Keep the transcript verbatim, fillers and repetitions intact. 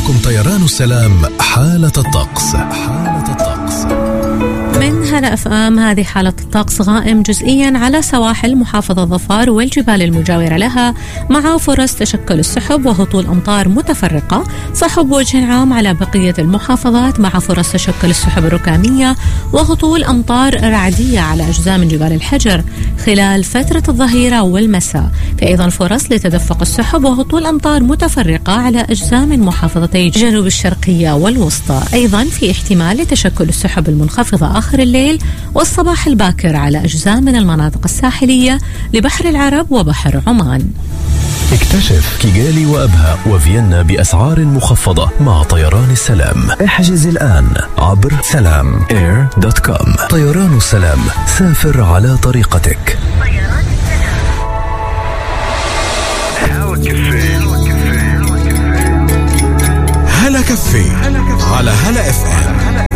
لكم طيران السلام حالة الطقس. حالة الطقس من هلا اف ام. هذه حالة الطقس غائم جزئيا على سواحل محافظة ظفار والجبال المجاورة لها، مع فرص تشكل السحب وهطول أمطار متفرقة. سحب وجه عام على بقية المحافظات، مع فرص تشكل السحب الركامية وهطول أمطار رعدية على أجزاء من جبال الحجر خلال فترة الظهيرة والمساء. في أيضا فرص لتدفق السحب وهطول أمطار متفرقة على أجزاء من محافظتي جنوب الشرقية والوسطى. أيضا في احتمال لتشكل السحب المنخفضة آخر الليل والصباح الباكر على أجزاء من المناطق الساحلية لبحر العرب وبحر عمان. اكتشف كيغالي وأبها وفيينا بأسعار مخفضة مع طيران السلام. احجز الآن عبر سلام اير دوت كوم. طيران السلام، سافر على طريقتك. هلا كافيه على هلا اف ام.